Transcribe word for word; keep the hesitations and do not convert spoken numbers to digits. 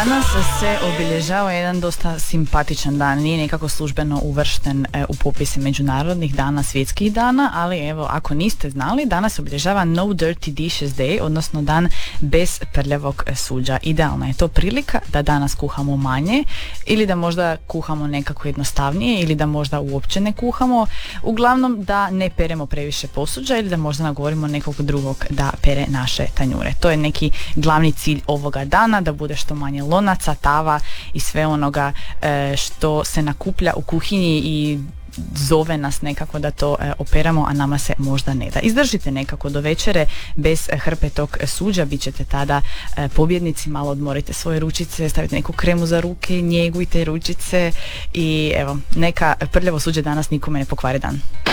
Danas se obilježava jedan dosta simpatičan dan, nije nekako službeno uvršten e, u popise međunarodnih dana, svjetskih dana, ali evo, ako niste znali, danas se obilježava No Dirty Dishes Day, odnosno dan bez prljavog suđa. Idealna je to prilika da danas kuhamo manje ili da možda kuhamo nekako jednostavnije ili da možda uopće ne kuhamo, uglavnom da ne peremo previše posuđa ili da možda nagovorimo nekog drugog da pere naše tanjure. To je neki glavni cilj ovoga dana, da bude što manje lonaca, tava i sve onoga e, što se nakuplja u kuhinji i zove nas nekako da to e, operamo, a nama se možda ne da. Izdržite nekako do večere bez e, hrpe tog suđa, bit ćete tada e, pobjednici, malo odmorite svoje ručice, stavite neku kremu za ruke, njegujte ručice i evo, neka prljavo suđe danas nikome ne pokvari dan.